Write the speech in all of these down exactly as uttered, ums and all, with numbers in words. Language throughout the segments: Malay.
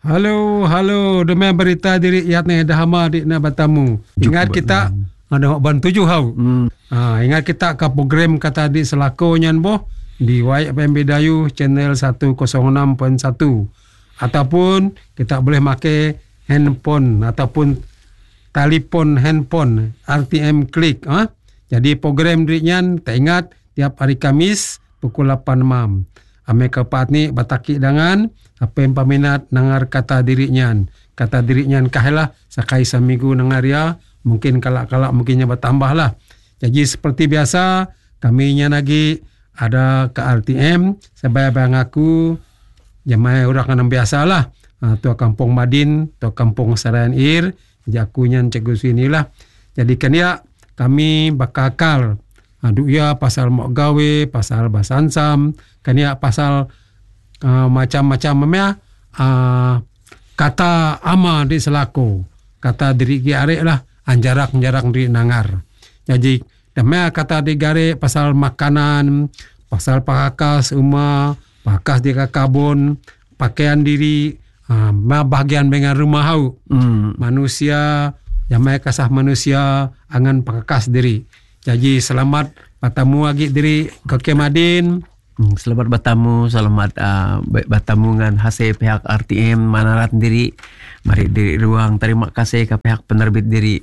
Halo, halo. Demi berita diri iat ni dah hama di na batamu. Ingat kita ada bantu tujuh hau. Hmm. Ha, ingat kita ke program kata di selako nyan boh di Y F M Bidayuh channel seratus enam titik satu ataupun kita boleh make handphone ataupun telefon handphone R T M klik. Ha? Jadi program diri nyan tak ingat tiap hari Kamis pukul lapan malam. Ame kepat ni bataki dengan apa yang peminat nangar kata diri nyan. Kata diri nyan kahlah sakai seminggu nangar ya. Mungkin kalak-kalak mungkinnya bertambah lah. Jadi seperti biasa kami nyan lagi ada ke R T M. Sebab aku jemaah orang yang biasa lah. Ha, tua Kampung Madin, tua Kampung Sarayan Ir. Jadi aku nyan cikgu sini lah. Jadi kan ya kami bakal Aduh ya pasal mok gawe, pasal basansam, kan ya pasal uh, macam-macam memang uh, kata ama di selako, kata diri giarek lah, anjarak-anjarak di nangar. Jadi demi kata di gare pasal makanan, pasal pakakas uma, pakas di kakabon, pakaian diri, uh, bahagian dengan rumah hau, hmm. manusia, jamai kasah manusia, angan pakakas diri. Jadi selamat bertemu lagi diri Kakek Madin. Hmm, selamat bertemu, selamat uh, bertemu dengan hasil pihak R T M Manarat diri. Mari diri ruang terima kasih ke pihak penerbit diri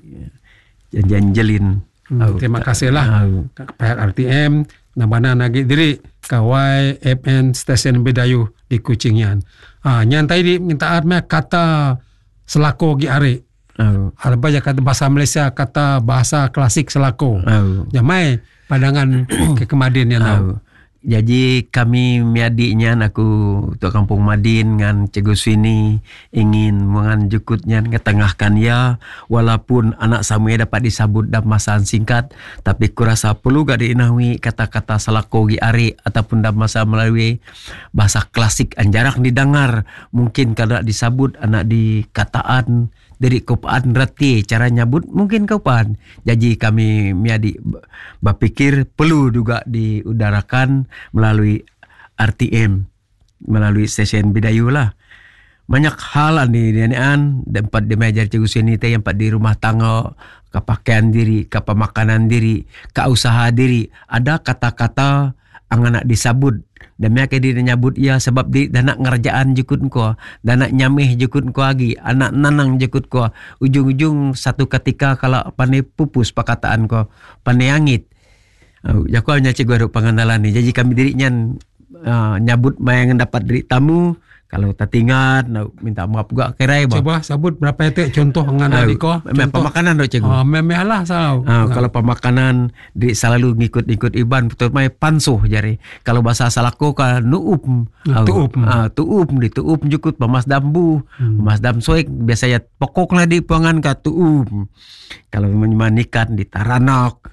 Janjelin. Hmm, oh, terima kasihlah oh. ke pihak R T M nabana lagi diri ke Y F M Stesen Bidayuh di Kucingyan. Ah nyantai di minta arme kata selako gi are. Oh. Ada banyak kata bahasa Malaysia kata bahasa klasik selako. Oh. Jamai pandangan ke Kemadin yang tahu. Oh. Jadi kami miadiknya aku Tua Kampung Madin dengan Cikgu Swini ingin menganjukutnya ketengahkan ya walaupun anak samui dapat disabut dalam masa singkat tapi kurasa perlu gak diinahui kata-kata selako gi ari ataupun dalam masa melalui bahasa klasik anjarak didengar mungkin kada disabut anak dikataan dari kopaan reti cara nyabut mungkin kopaan. Jadi kami miadi berpikir perlu juga diudarakan melalui R T M, melalui stesen Bidayuh lah. Banyak hal ni dianian tempat di meja cikgu sini teh yang di rumah tangga, ke pakaian diri, ke pemakanan diri, ke usaha diri. Ada kata-kata ang anak disabut dan mereka dia nyabut ya sebab di danak ngerjaan jukut ko danak nyameh jukut ko lagi anak nanang jukut ko ujung-ujung satu ketika kalau pandai pupus perkataan ko pandai angit uh, jaku hanya cikgu pangandalan ni jadi kami dirinya uh, nyabut mayang dapat dari tamu kalau tertinggal minta maaf juga kerai bah. Coba sebut berapa itu contoh ngana di ko. Contoh pemakanan do cikgu. Oh, memeh lah salah. Uh, kalau pemakanan di selalu ngikut-ngikut iban betul mai pansuh jari. Kalau bahasa salako ka nuup. Uh, tuup. Ah uh, tuup di tuup jukut pemas dambu. Hmm. Pemas dam soek biasanya pokoklah di pangan ka tuup. Kalau memanikan di taranak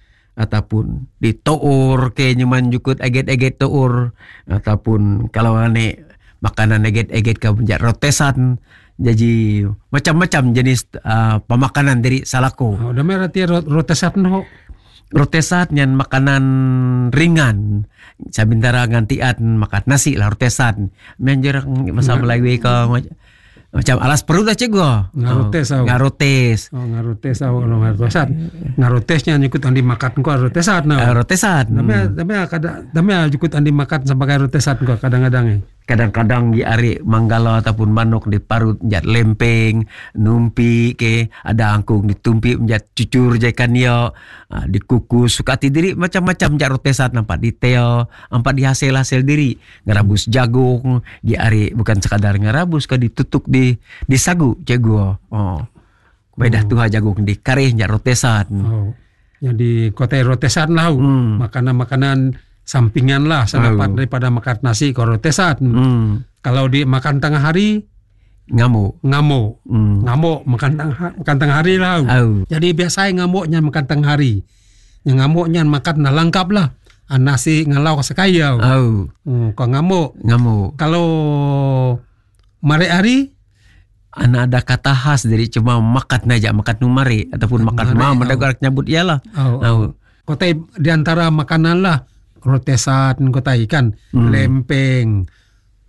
ataupun di toor ke nyaman jukut eget-eget toor ataupun kalau ane makanan eget-eget ke menjadi rotesan jadi macam-macam jenis uh, pemakanan dari salako. Oh, dah merah tiar rotesan no. Rotesan yang makanan ringan. Sabintara gantian makan nasi lah rotesan. Menjerang masa Melayu ke macam alas perut dah cikgu. Ngarotes oh, ngarotes. Oh ngarotes oh kalau ngarotesan. Ngarotesnya nyukut andi makan ko rotesan no. Uh, rotesan. Tapi tapi kada tapi nyukut andi makan sebagai rotesan ko kadang-kadang eh. Kadang-kadang di ari manggala ataupun manuk diparut menjadi lempeng, numpi ke ada angkung ditumpi menjadi cucur jekan yo, uh, dikukus suka diri macam-macam menjadi rotesan nampak di teo, nampak di hasil-hasil diri ngerabus jagung di ari bukan sekadar ngerabus ke ditutuk di di sagu cikgu. Oh. Bedah oh. tuha jagung di kareh menjadi rotesan. Oh. Jadi kota rotesan lah. Hmm. Makanan-makanan sampingan lah sedapat oh. daripada makan nasi korotesan. Hmm. Kalau di makan tengah hari ngamuk, ngamuk, hmm. ngamuk makan tengah makan tengah hari lah. Oh. Jadi biasanya ngamuknya makan tengah hari. Yang ngamuknya makan nah lengkap lah. Nasi ngalau sekaya. Oh. Hmm, kau ngamuk, ngamuk. Kalau mari hari anak ada kata khas dari cuma makan aja makan numari ataupun makan ma mendagar nyabut iyalah. Oh. oh. Kota di antara makanan lah rotesan kota ikan, hmm. lempeng,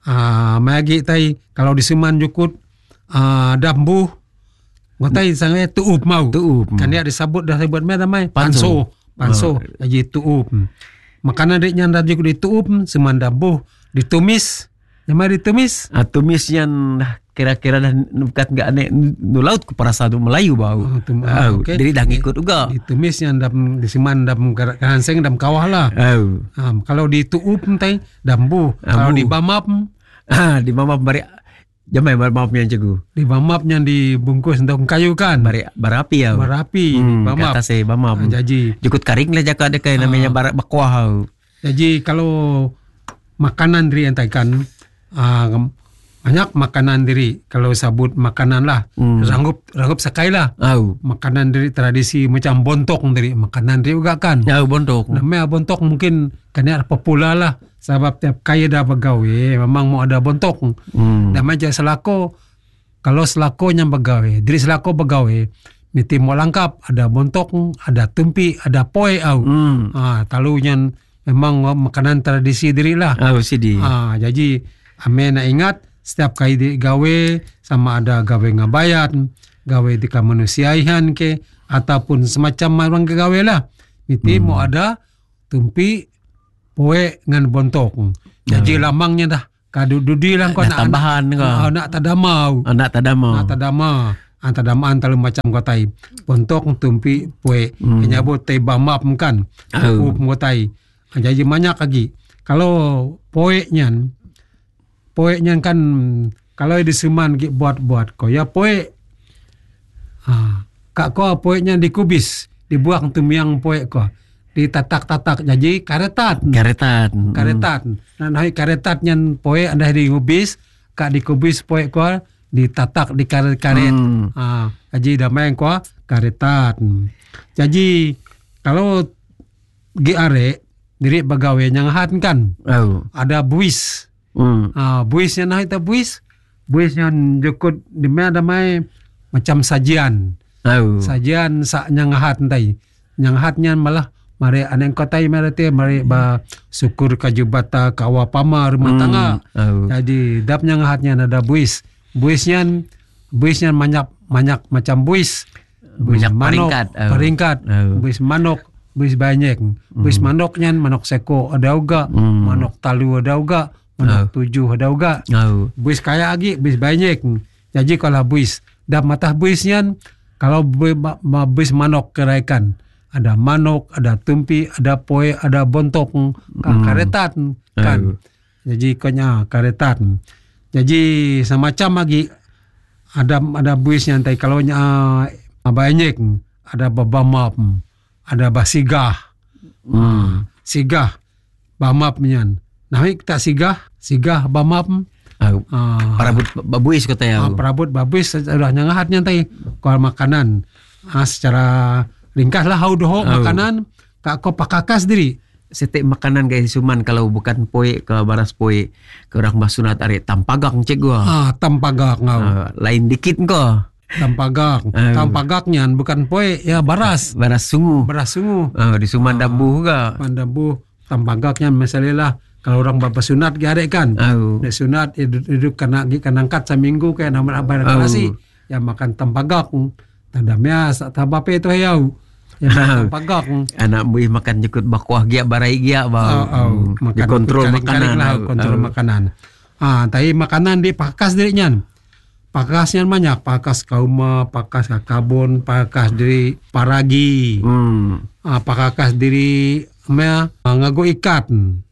Ah, magi tai kalau diseman jukut ah dambu ngotai sangai tuup mau. Tuup. Kan dia disebut dah sebut me namai Panso. panso. Panso. Jadi tuup. Makanan dik nyan juga dituup seman dambu ditumis. Nyamai ditumis. Ah, tumis yang dah kira-kira dah bukan enggak aneh nu laut ku perasa tu Melayu bau. Oh, tum- Ah, okay. Jadi dah ngikut juga. Ditumis yang dam diseman dam kanseng dam kawah lah. Oh. Ah, kalau dituup tai dambu. Kalau Dambu. dibamap Ah, di mama bari jamai mamapnya cikgu. di bamap yang dibungkus daun kayu kan. Bari barapi ya. Berapi Hmm, bamap. kata saya bamap. Ah, jadi Jukut karing lah jaka ada kayak namanya barak bakwah. jadi kalau makanan diri entaikan ah, banyak makanan diri kalau sabut makanan lah Hmm. ranggup ranggup sakai lah Au. makanan diri tradisi macam bontok diri makanan diri juga kan. Au bontok. Namanya bontok mungkin kena popular lah sebab tiap kaya dah begawe memang mau ada bontok. Hmm. Dan macam selako kalau selakonya begawe diri selako begawe mesti mau lengkap ada bontok ada tumpi ada poe au. Hmm. Ah talunya memang makanan tradisi diri lah. Au sidi. Ah jadi ame nak ingat setiap kali di gawe sama ada gawe ngabayat, gawe di kemanusiaan ke ataupun semacam orang gawe lah. Mesti hmm. mau ada tumpi poe ngan bontok. Jadi Hmm. lamangnya dah kadu dudi lah kau Dah nak tambahan nak, kau. ah, nak tadamau. Anak tadama. Nak tadama. Antadama antara macam kotai. Bontok tumpi poe. Hmm. Menyabut tei bamap kan. Oh. Up kotai. Jadi banyak lagi. Kalau poe nyan poe nyan kan kalau diseman ki buat-buat ko ya poe. Ha, kak ko poe nyan dikubis, dibuang tumiang poe ko. Ditatak-tatak jadi karetat. Karetan. Karetat. Nah, nah karetat nyan poe ada dikubis, kak dikubis poe ko ditatak di karet-karet. Hmm. Ha, jadi damai ko karetat. Jadi kalau gi are diri bagawe yang hat kan Au. ada buis. Hmm. Ah, buisnya nah itu buis. Buisnya jukut di mana damai macam sajian. Au. Sajian sak nyang hat entai. Nyang hatnya malah mari aneng kotai mari te mari ba syukur kajubata kawa pama rumah Hmm. tangga. Au. Jadi dap nyang hatnya ada buis. Buisnya buisnya banyak banyak macam buis. Buis Banyak manok, peringkat, au. peringkat. Au. Buis manok, buis banyak. Buis manoknya manok seko ada juga, Hmm. manok talu ada juga, manok Au. tujuh ada juga. Au. Buis kaya lagi, buis banyak. Jadi kalau buis, dah matah buisnya, kalau bu- ma- ma- buis manok keraikan, ada manok, ada tumpi, ada poe, ada bontok, ka- karetan kan. Au. Jadi konya karetan. Jadi semacam lagi ada ada buisnya entai kalau nya uh, banyak ada babamap, ada basigah. Hmm. Sigah bamap nyan. Nah kita sigah, sigah bamap. Au. Ah, Parabut babuis kata ya. ah, perabot babis sudah nyangahat nyantai kual makanan. Ah, secara ringkas lah hau doho Au. makanan kak ko pakakas diri. Setek makanan guys suman kalau bukan poe ke baras poe ke orang basunat are tampagang cek gua. Ah, tampagak ngau. Ah, lain dikit ko. Tampagak. Au. Tampagak nyan bukan poe ya baras. Baras sungu. Beras sungu. Ah, di suman dambu juga. Pandambu tampagak nyan misalnya kalau orang bapa sunat gare kan. Au. Nek sunat hidup kena gi kanangkat seminggu kayak nama abang nasi. Ya makan tampagak. Tandamnya sak tabape itu hayau. Ya makan tampagak. Anak buih makan jekut bakwah gia barai gia Oh, bang. oh. Hmm. Dikontrol makanan. lah, Au. kontrol Au. makanan. Ah, tapi makanan di pakas diri nyan. Pakasnya banyak, pakas kauma, pakas kakabon, pakas diri paragi, Hmm. ah, pakas diri mea ngago ikat.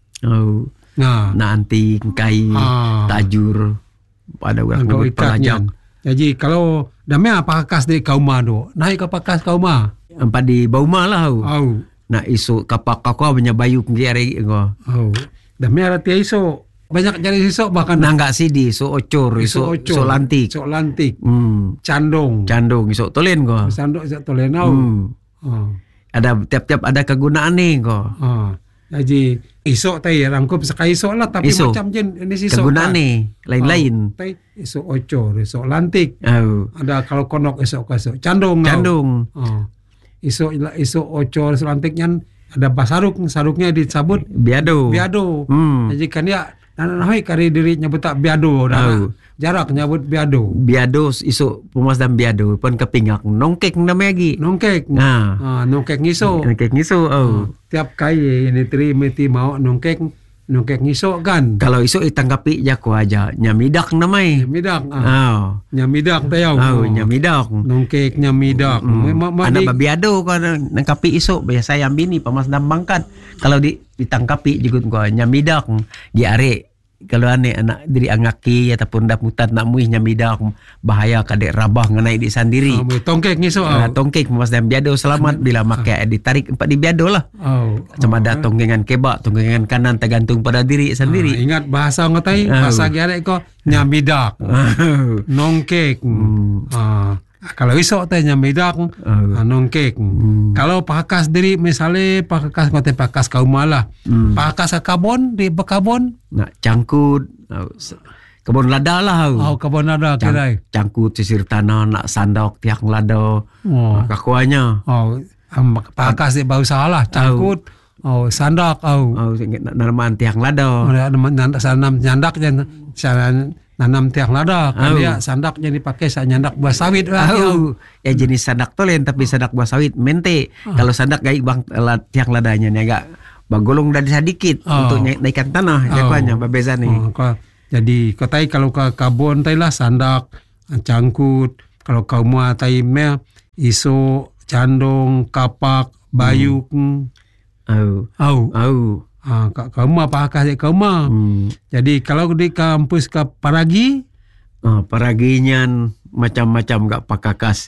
Oh. Nah, Na anting kai Ah. tajur pada orang ngago nyebut ikat pelajak. nyan. Jadi kalau damea pakas diri kauma do, naik ke pakas kauma. Empat di Bauma lah. Au. Au, Na isu kapak kakau punya bayu ngiari ko. au. Damea rati iso. Banyak jadi sisok bahkan Na enggak sidi so ocor isu so lantik. Sok lantik. Hmm. Candong. Candung isu tolen ko. Sandok iso tolenau. Hmm. Oh. Ada tiap-tiap ada kegunaan nih ko. Ah, jadi isok tay rangkup sakai isok lah tapi Isok. macam jen ini isok. Kegunaan nih lain-lain. Oh, tay isok ocor, isok lantik. Oh. Ada kalau konok isok kasok candong. ngau. Candung. Oh. Isok isok ocor isok lantiknya ada basaruk, saruknya disabut Biado. biado. Hmm. Jadi kan ya Nanahoi kari diri nyebut tak biado dah. Oh. Jarak nyebut biado. Biado isu pumas dan biado pun kepingak nongkek nama lagi. Nongkek. Ha. Ah, nongkek ngiso. Nongkek ngiso. Oh. Tiap kaya ini tri meti mau nongkek nongkek ngiso kan. Kalau isu itanggapi jako aja nyamidak namai. Nyamidak. Ah. Oh. Nyamidak tayo. Oh, nyamidak. Nongkek nyamidak. Mm. Ma, ma, Anak di, babiado ko nangkapi iso biasa yang bini pamas dambangkan. Kalau di ditangkapi jikut ko nyamidak di are kalau ane anak diri angaki ataupun daputan nak muih nyamidak bahaya kadek rabah ngenai di sendiri. Oh, tongkek ngiso. Uh, tongkek mas dan biado selamat bila makai ditarik empat di biado lah. Oh. Cuma ada tongkengan kebak, tongkengan kanan tergantung pada diri sendiri. Ah, ingat bahasa ngotai, Oh. bahasa giarek ko nyamidak. Nongkek. Hmm. Ah, kalau isok teh nyamidak, Oh. ah, nongkek. Hmm. Kalau pakas diri misalnya pakas ngotai pakas kaum malah. Hmm. Pakas ke kabon di bekabon. Nak cangkut uh, s- kebun lada lah. Oh, kabon ada Cang- kira. cangkut sisir tanah nak sandok tiang lada. Oh. Kakuanya. Oh, am- pakas di bau salah cangkut. Oh, sandak oh. Oh, nak nanaman tiang Oh, lada. ada nyandak sanam nyandak dan nanam tiang lada kan Oh. dia sandak jadi pakai sa nyandak buah sawit lah. Oh, ya jenis sadak tolen tapi sadak buah sawit mente. Kalau sadak gaik bang la- tiang ladanya ni agak bagolong dari sedikit Oh. untuk naik naikkan tanah. Ya Oh. kuanya babeza ni. Oh, kau, jadi kau tai kalau ke kabon tai lah sandak, cangkut. Kalau kau mua tai me iso, candong, kapak, bayuk. Hmm. Oh. Au. Oh. Ah, kau kau mua pakas kau mua. Hmm. Jadi kalau di kampus ke Paragi, Oh, paraginyan macam-macam gak pakakas.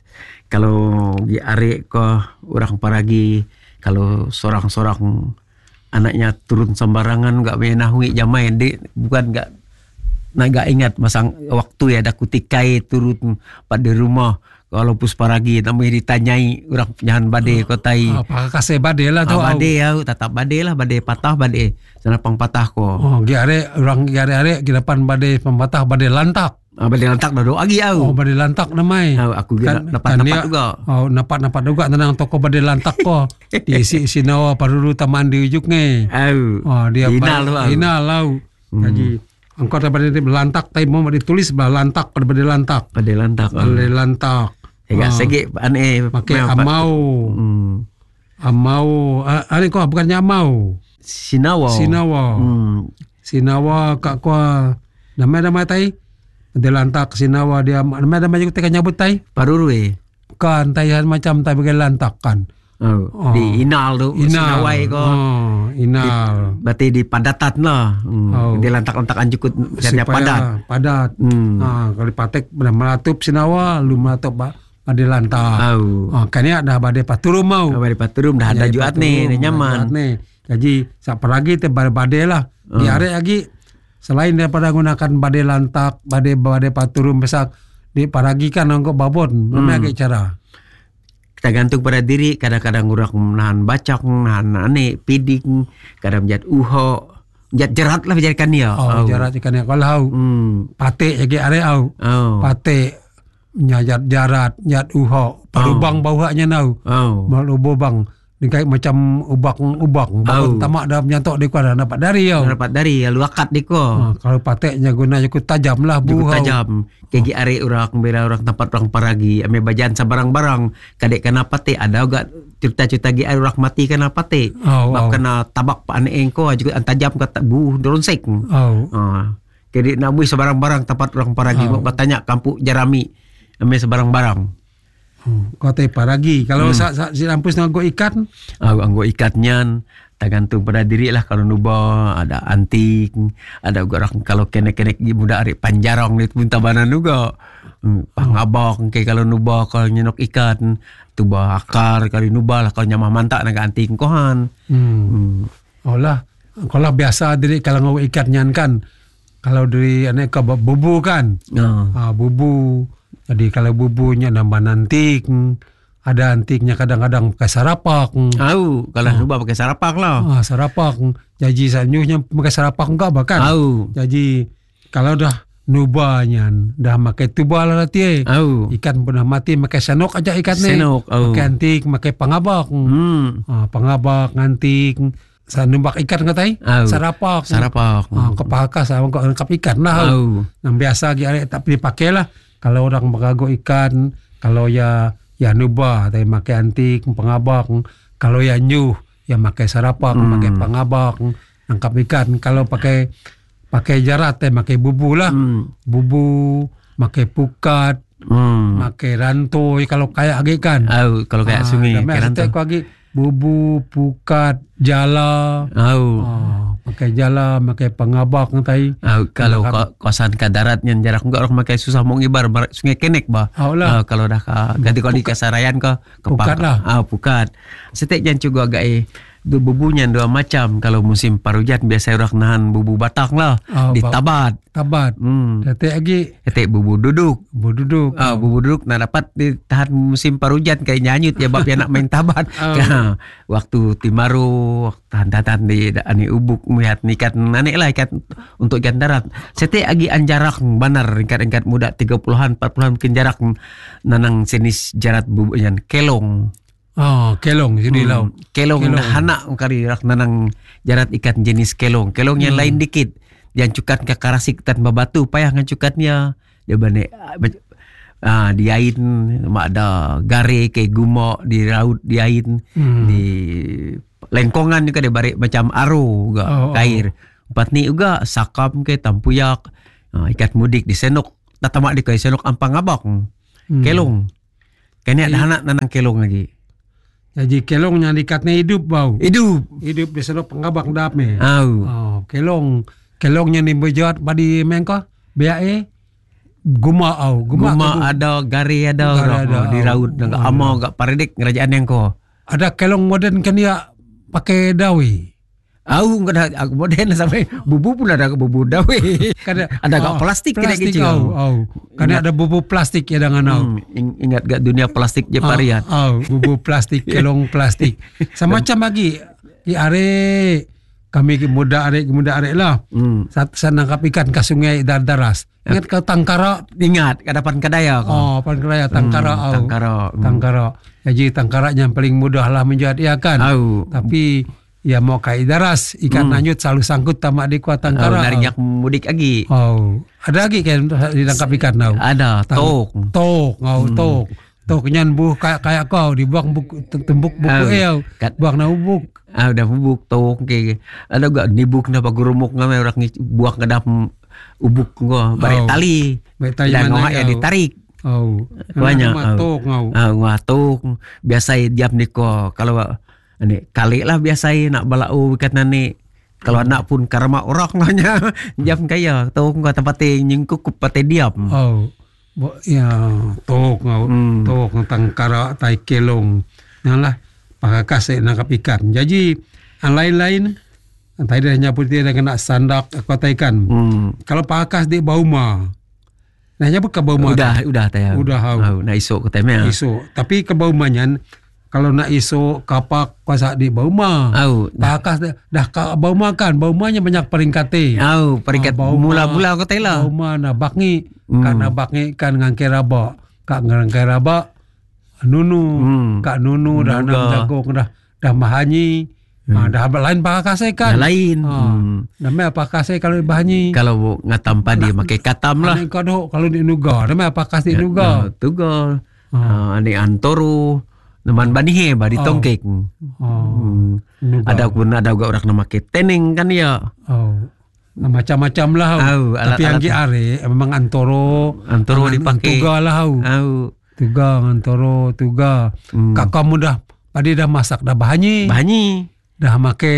Kalau di are ko orang paragi, kalau sorang-sorang anaknya turun sembarangan gak menahui jamai di bukan gak nak gak ingat masang waktu ya ada kutikai turun pada rumah. Kalau pus paragi namanya ditanyai orang penyahan badai kotai. ah, pakas bade lah tu. Ah, badai au tetap badai lah, badai patah badai. Senapang patah ko. Oh, giare orang giare are gidapan bade pembatah bade lantak. Ah, badai lantak dah doa lagi au. Oh, bade lantak namai. Au, aku Kan- kan, kan dapat-dapat dia- juga. Oh, napat-napat juga tenang toko bade lantak ko. Diisi-isi nawa paruru taman di ujuk ni. Au. Oh, dia Inal lu, au. Inal lau. Jadi engkau dapat lantak tai mau ditulis bah lantak pada bade lantak. Badai lantak. au. Bade lantak. Ega Ah, segi ane pakai mea- amau. Hmm. Amau. Ah, ani ko bukannya amau. Sinawa. Sinawa. Hmm. Sinawa kak ko nama-nama tai. Bade lantak sinawa dia nama-nama juga tekan nyabut tai. Parurue. Kan taihan macam tai bagai lantak kan. Oh. Oh. Di inal tu. Sinawai ko. Oh, inal. Berarti di padatan lah. Hmm. Oh. Di lantak-lantak anjukut Supaya siapa padat. Padat. Hmm. Ah, kalau patek dah melatup sinawa, lu melatup ba bade lantak. Oh. Ah, kan ya dah bade paturum mau. Apa di paturum dah ada Jadi juat paturum, ni, dah dah nyaman. juat ni. Jadi siapa lagi te bade lah. Di Oh. are lagi selain daripada gunakan bade lantak, bade bade paturum besak di paragi kan angko babon. Hmm. Mana hmm. cara? Kita gantung pada diri, kadang-kadang orang menahan bacak, menahan ane, pidik, kadang menjat uho, menjat jerat lah menjadikan dia. Oh, jarak ikan ya kalau Hmm. pate lagi are au. Oh. Pate nyajat jarat, nyat uho, parubang bauhanya nau. Oh. Malu bobang Dingkai macam ubak-ubak. Babon Oh. tamak dah menyantok di kuala dapat dari Dah yau. dapat dari ya luakat di ko. Ha, kalau pateknya guna cukup tajam lah Cukup buhau. tajam. Kegi are orang bela orang tempat orang paragi, ame bajan sabarang-barang. Kadek kena pate ada juga cerita-cerita gi are orang mati kena pate. Oh, Bab oh. kena tabak pa ane engko juga an tajam kata buh doronsek. Oh. Ah. Kedi nak mui sabarang-barang tempat orang paragi Oh. mau bertanya kampung Jarami. Ame sabarang-barang. Kau teh paragi. Kalau hmm. sa, sa, si lampus nak go ikan, Ah, anggo ikatnya tergantung pada diri lah. Kalau nuba ada antik, ada juga orang kalau kenek-kenek di muda ari panjarong ni pun tabanan juga. Hmm, pangabak ke kalau nuba kalau nyenok ikan tuba akar kali nuba lah kalau nyamah mantak naga antik kohan. hmm. Hmm. oh lah. Kalau biasa diri kalau ngau ikannya kan, kalau dari ane ke bubu kan, Ah. ha, bubu. Jadi kalau bubunya nambah antik, ada antiknya kadang-kadang pakai sarapak. Au, kalau nuba pakai sarapak lah. Ah, sarapak. Jadi sanyuhnya pakai sarapak enggak bahkan. Au. Jadi kalau dah nubanya dah pakai tubal lah tie. Au. Ikan pernah mati pakai senok aja ikan ni. Senok, au. Pakai antik, pakai pangabak. Hmm. Ah, pangabak, antik. sa numbak ikan katai, Au. sarapak. Sarapak. Ah, kepakas sama kau nangkap ikan lah. Au. Yang biasa lagi arek tak dipakai lah. Kalau orang mengago ikan, kalau ya ya nubah, tapi pakai antik, pengabak. Kalau ya nyuh, ya pakai sarapak, Hmm. pakai pengabak, nangkap ikan. Kalau pakai pakai jarat, eh pakai bubu lah. Hmm. Bubu, pakai pukat, Hmm. pakai rantoi. Kalau kayak agi kan. Au, kalau kayak sungai Keran keran tu. aku lagi bubu, pukat, jala. Au. Ah, pakai jala, pakai pengabak ngai. Au, kalau Nak- ko, kawasan ka darat yang jarak enggak orang makai susah mau ngibar bar, sungai kenek bah. Au lah. Ah, kalau dah ka ganti kalau di kasarayan ka Pukat lah. Ah, pukat. Setek jan juga agak eh du bubunya dua macam. Kalau musim parujan biasa orang nahan bubu batang lah. Oh, Ditabat. Tabat. Hmm. Tete lagi Setek bubu duduk. berduduk. Ah, bubu duduk nak dapat ditahan musim parujan kayak nyanyut ya bab ya nak main tabat. Oh. Ka, waktu timaru tahan-tahan di ani ubuk melihat ikan nanek lah ikan untuk ikan darat. Sete agi anjarak banar ingkat-ingkat muda tiga puluhan empat puluhan mungkin jarak nanang jenis jarat bubu yan kelong. Oh, kelong jadi lau. Kelong, Kelong. hanak kari rak nanang jarat ikan jenis kelong. Kelong yang lain dikit. Yang cukat ke karasik tanpa batu payah ngecukatnya. Dia bane ah diain mak ada gare ke gumok di raut diain Hmm. di lengkongan juga dia barik macam aro juga Oh, oh. kair. Empat ni juga sakam ke tampuyak ah, ikat mudik di senok tatamak di kai senok ampang abak. Hmm. Kelong. Kini ada anak nanang kelong lagi. Jadi kelong yang dikatnya hidup bau. Hidup. Hidup di sana pengabak dame. Au. Oh, kelong. Kelongnya ni berjat badi mengko. Biae guma au. Guma, Guma ke- ada, gari ada, Gari orang ada, di oh. raut, nggak Oh, amo, nggak paredik kerajaan yang ko. ada kelong modern kan dia pakai dawi. Au nggak ada, aku modern sampai bubu pun ada bubu dawe. Kada Ada nggak plastik kena plastik kecil. au, au. Karena ada bubu plastik ya dengan au. Hmm, ing- ingat gak dunia plastik je parian. Oh, bubu plastik, kelong plastik. Semacam lagi. Di are kami ke muda are ke muda are lah. Hmm. Saat saya nangkap ikan ke sungai dar daras. Ingat kau tangkara? Ingat kadapan kadaya ko. Oh, pankeraya tangkara Hmm, au. tangkara. Hmm. Tangkara. Jadi tangkara yang paling mudah lah menjadi ikan. Au. Tapi ya mau kai daras ikan Hmm. nanyut selalu sangkut tamak di kuat Au, tangkara. narinyak mudik lagi. Oh, ada lagi kan ditangkap ikan tau? Ada Tang- tok. Tok, ngau Hmm. tok. Tok nyan buh kayak kayak kau dibuang buku tembuk buku Oh, el. kat- Buang na ubuk. Ah udah bubuk tok ke. Ada gak nibuk na pagurumok nga may orang buak ngadap ubuk ko bare Oh. tali. Baik tali Dan mana ngah ya au. ditarik. Oh, Banyak, Nama au. tok ngau. Ah ngah tok biasa diam ni ko kalau ani kali lah biasa nak balau ikat nani. Kalau anak pun karma orang nanya jam kaya tok ko tempat nyingkuk pate diam. Oh, bo, ya tok ngau. Hmm. Tok tangkara tai kelong. Yang lah pakakas nangkap ikan. Jadi yang lain-lain tadi dah nyebut dia dah kena sandak kuat ikan. Hmm. Kalau pakakas di bauma. Nah nyebut ke bauma. Udah udah tayang. Udah, au. Au, nak isuk ke temnya. Isu. Tapi ke baumanya kalau nak isu kapak kuasa di bauma. Au. Pakas dah, dah ka bauma kan. Baumanya banyak peringkate. Au, peringkat Ah, bauma- mula-mula ko tayla. Bauma na bakngi. Hmm. Karena bakngi kan ngangke raba. Kak ngangke raba. Nunu. Hmm. Kak nunu dah Nuga. nam jagong dah dah mahanyi. Ah, dah lain pakase kan. Yang lain. Ah. Hmm. Namanya pakase kalau bahanyi. Kalau ngatam padi makai katam lah. Ane kado kalau di nuga. Namanya pakase di Nah, nuga. tugal. Ah. Ah, ani antoro. Naman banihe ba di Oh. tongkek. Oh. Hmm. Nuga. Ada pun ada juga orang nama make teneng kan ya. Oh. Nah, macam-macam lah. Au, Au. Tapi yang alat-alat. ki are memang antoro. Antoro Angan- dipakai. Tuga lah. Au. Au. Tuga, antoro, tuga. Hmm. Kak kamu dah, padi dah masak, dah bahanyi. Banyi. Dah make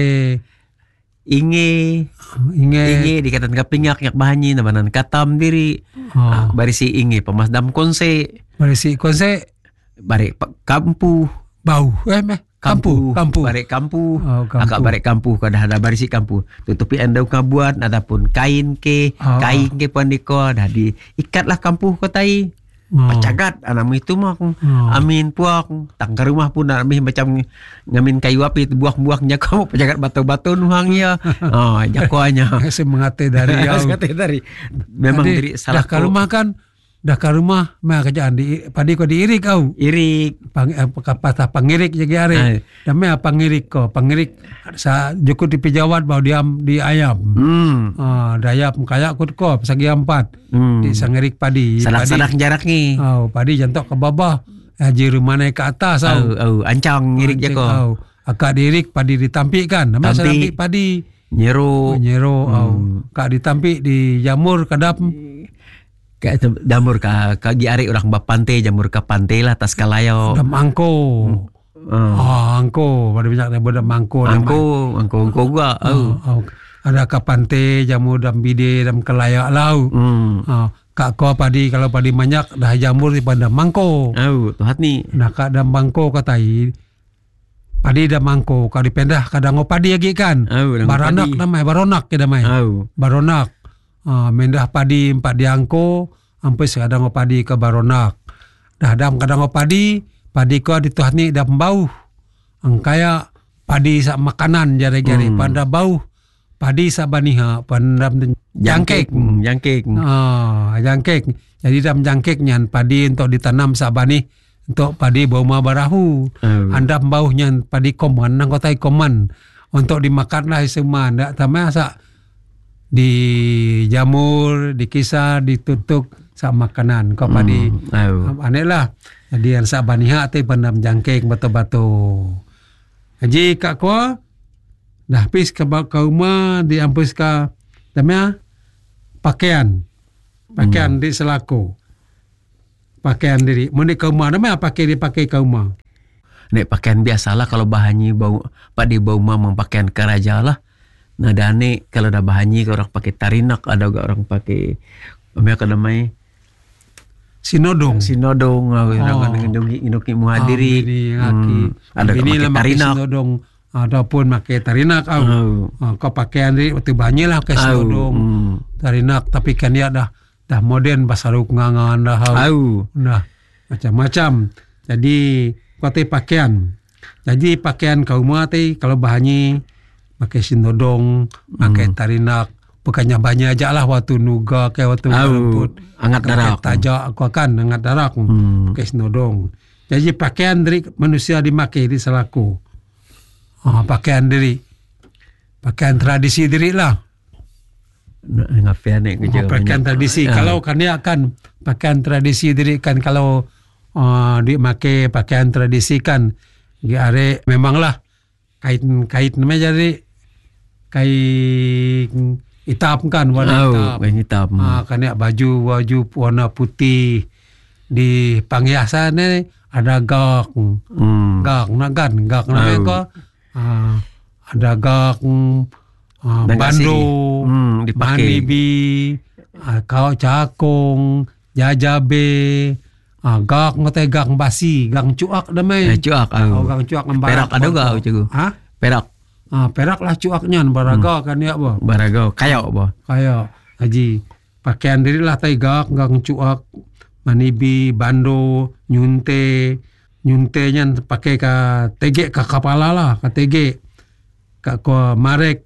Inge. inge. Inge dikatan kapingak yak bahanyi nabanan katam diri. Oh. Ah, bari si inge pemasdam konse. Marisi konse Bari pa- kampu. bau. Eh meh. Kampu. Kampu. Barek kampu. Oh, kampu. Agak barek kampu kada ada barisi kampu. Tutupi anda kabuat ataupun kain ke, Oh. kain ke pandiko dah di ikatlah kampu ko tai. Oh. Pacagat anam itu mah Oh. amin puak tangga rumah pun amin macam ngamin kayu api buah-buah jako pacagat batu-batu nuhang ya. Oh jakoanya. Saya mengate dari au. Dari memang Jadi, diri dah salah ke rumah kan dah ke rumah mah kerjaan di padi ko diirik kau. Irik. Pang patah pangirik jadi are. Ay. Dame pangirik ko, pangirik sa jukut di pijawat bau diam di ayam. Hmm. Ah, dayap kaya kut ko sagi empat. Hmm. Di sangirik padi. Sadak-sadak jarak ni. Oh, padi jantok ke bawah. Haji rumah naik ke atas Oh, au. oh, ancang ngirik je ko. Au. Akak diirik padi ditampik kan. Nama Tampik. tampik padi. Nyero. Nyero Hmm. au. Kak ditampik di jamur kadap. Kayak tu jamur ka ka gi ari orang bapante jamur ka pantai lah tas kalayo. Dam angko. Uh. Ah, angko. Pada banyak dah pada mangko. Angko, angko angko gua. Oh. Oh. Ada ke pantai jamur dam bide dam kelayak lau. Hmm. Ah, kak ko padi kalau padi banyak dah jamur di pada mangko. Oh, tuhat ni. Nah kak dam mangko katai. Padi dah mangko, kau dipindah kadang ngo padi lagi kan. Oh, Baranak namai, baronak ke namai. Oh. Baronak. Ah, mendah padi empat diangko, sampai sekadang ngo padi ke baronak. Dah dam kadang ngo padi, padi ko di tuhat ni dah bau. Angkaya padi sak makanan jari-jari Hmm. pada bau. Padi sak baniha pandam jangkek. Hmm, jangkek. Ah, jangkek. Jadi dam jangkek nyan padi untuk ditanam sak bani untuk padi bau ma barahu. Oh. Anda bau nyan padi koman nang kotai koman untuk dimakan lah semua. Ndak tamah sak di jamur, dikisar, ditutuk sak makanan kau padi. Oh. Aneh lah. Jadi yang sak baniha tu pandam jangkek betul-betul. Haji kak ko dah habis ke ke rumah diampus ke namanya pakaian. Pakaian hmm. di selaku. Pakaian diri. Mun di ke rumah namanya pakai dipakai ke rumah. Nek pakaian biasalah kalau bahannya bau pak di bau mamang pakaian keraja lah. Nah dane kalau dah bahannya ke orang pakai tarinak, ada juga orang pakai apa yang namanya Sinodong. sinodong, orang dengan induki muhadiri. Hmm. Ada Ini pakai lah pakai tarinak. sinodong ataupun pakai tarinak au. Oh. Ah, kau pakaian diri waktu banyak lah pakai sinodong. Hmm. Tarinak tapi kan dia dah dah modern basaruk ngangan dah au. Au. Nah, macam-macam. Jadi kau teh pakaian. Jadi pakaian kau rumah teh kalau bahannya pakai sinodong, pakai Hmm. tarinak, bukannya banyak aja lah waktu nuga kayak waktu Au, rumput. angat darak. Tajak aku akan angat darak. Hmm. Pakai sinodong. Jadi pakaian dari manusia dimakai di selaku. Ah, pakaian diri. Pakaian tradisi diri lah. Nak ngapain ni kerja Oh, pakaian tradisi. Ah. Kalau kan dia akan pakaian tradisi diri kan kalau uh, dimakai pakaian tradisi kan di are memanglah kait-kait namanya jadi kait hitam kan warna Oh, hitam. kain hitam. Ah, kan ya baju baju warna putih di panghiasan ni ada gak Hmm. gak nagan gak namanya Oh. ko ah, ada gak ah, Dan kat bando sini, hmm, dipakai. manibi ah, kau cakung jajabe ah, gak ngotai gak basi gak cuak damai Eh, cuak. oh, Oh. gak cuak ngambarak Perak ada juga cikgu. ha Perak. ah, perak lah cuaknya baraga kan ya bah Baragau. Kayak apa? kayak haji pakaian diri lah tai gak gak cuak manibi bando nyunte nyunte nya pakai ka tege ka kepala lah ka tege ka ko marek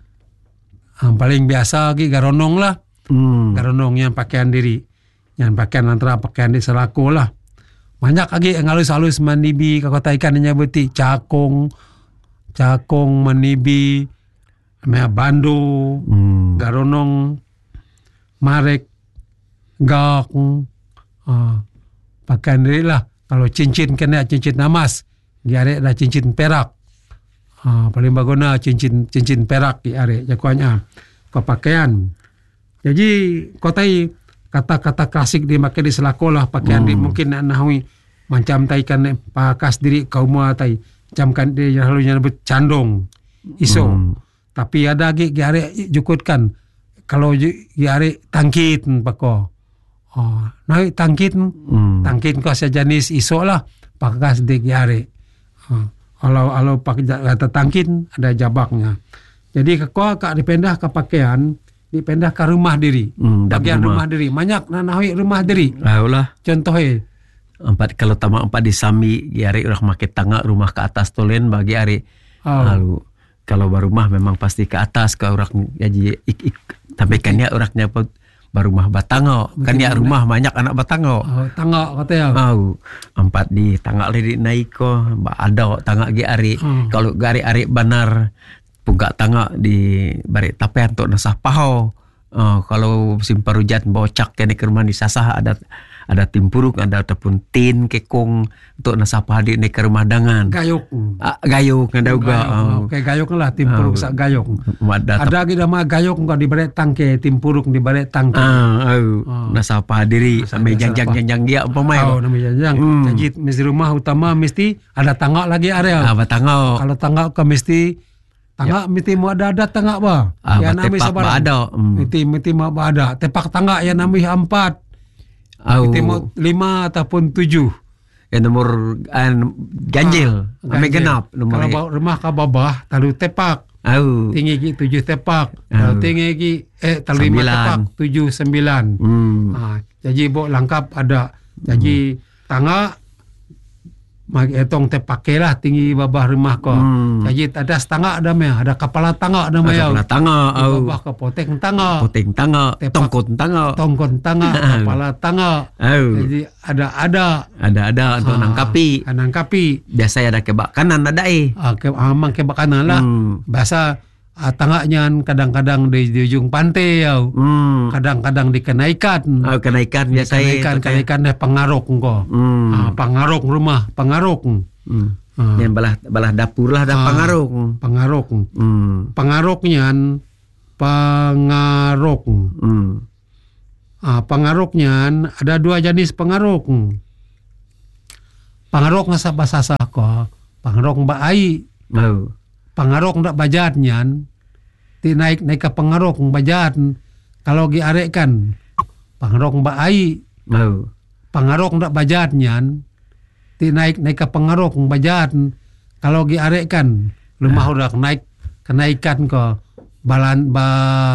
ah, paling biasa lagi garonong lah Hmm. garonong yang pakaian diri yang pakaian antara pakaian di selaku lah banyak lagi yang halus-halus manibi ka kota ikan nyabuti cakung cakung manibi mea bando Hmm. garonong marek gak ah, pakaian diri lah kalau cincin kena cincin emas diare dah cincin perak ah, paling baguna cincin cincin perak diare jakuannya kau pakaian jadi kau tai kata-kata klasik dimakai di selakolah pakaian Hmm. di mungkin nak nahui macam tai kan pakas diri kau mua tai macam kan dia selalunya nyebut candong iso Hmm. tapi ada lagi diare jukutkan kalau diare tangkit pako oh naik tangkit Hmm. tangkit kau sejenis iso lah pakas di diare oh, kalau kalau pakai kata tangkit ada jabaknya jadi kau kak dipindah ke pakaian dipindah ke rumah diri Hmm, dah bagian berumah. rumah diri banyak nahui rumah diri Ah, lah. contohnya Empat kalau tamak empat di Sami, hari orang makai tangga rumah ke atas tolen bagi hari. Oh. Lalu kalau baru rumah memang pasti ke atas ke orang jadi ik, ik, sampaikannya orangnya barumah Batango. Kan ya rumah banyak anak Batango. Oh, tangak katanya. Oh, empat di tangak lirik naik ko, ba ada tangak gi ari. Hmm. Kalau gari ari banar punggak tangak di barik tapen untuk nasah paho. Oh, kalau musim parujan bocak kene ke rumah di sasah ada ada timpuruk, ada ataupun tin kekong untuk nasah pahadi ne ke rumah dangan. Gayok. Ah, gayok ada juga. Oh. Kayak gayok lah timpuruk oh. sak gayok. Ada ada kita mah gayok kok di bare tangke timpuruk di bare tangke. Ah, oh. oh. Nasah pahadiri sampai jangjang-jangjang dia apa mai. Oh, namanya jangjang. Hmm. Jadi mesti rumah utama mesti ada tangak lagi area. Ah, batangak. Kalau tangak ke mesti tangak ya. Mesti mau ada ada tangak ba. Ah, ya nami sabar. Ada. Hmm. Mesti mesti mau ada. Tepak tangak ya nami empat. Oh. Mesti mau lima ataupun tujuh. Ya nomor an ganjil. Ah, ganjil. Genap nomor. Kalau rumah ka babah talu tepak. Oh. Tinggi ki tujuh tepak. Oh. Kalau tinggi ki eh talu lima tepak tujuh sembilan. Hmm. Ah, jadi bo lengkap ada. Jadi hmm. tangak mag etong tepake lah tinggi babah rumah ko. Hmm. Jadi ada setengah ada meh, ada kepala tangak ada meh. Kepala tangak, oh. Babah ke poteng tangak. Poteng tangak, tongkon tangak. Tongkon tangak, kepala tangak. Oh. Jadi ada ada. Ada ada untuk ha, nangkapi. Nangkapi. Biasa ada kebak kanan ada eh. Ah, ke, amang kebak kanan lah. Hmm. Biasa ah, tangaknya kadang-kadang di, di ujung pantai ya. Hmm. Kadang-kadang di kenaikan. Oh, kenaikan biasa kenaikan kenaikan deh pengarok engko. Hmm. Ah, pengarok rumah, pengarok. Hmm. Ah. Yang balah balah dapur lah ada ah, pengarok. Pengarok. Hmm. Pengaroknya pengarok. Hmm. Ah, pengaroknya ada dua jenis pengarok. Pengarok ngasa basasa ko, pengarok mbak ai. Oh. Pengarok ndak bajatnya ti naik naik ke pengarok bajat kalau gi arekan pengarok mbak ai. Oh. Pengarok ndak bajatnya ti naik naik ke pengarok bajat kalau gi arekan rumah oh. udah naik kenaikan ke balan ba